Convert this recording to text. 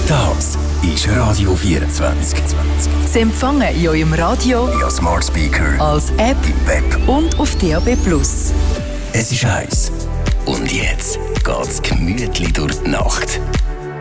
Das ist Radio 24. Sie empfangen in eurem Radio, via Smart Speaker, als App im Web und auf DAB+. Es ist heiß. Und jetzt geht's gemütlich durch die Nacht.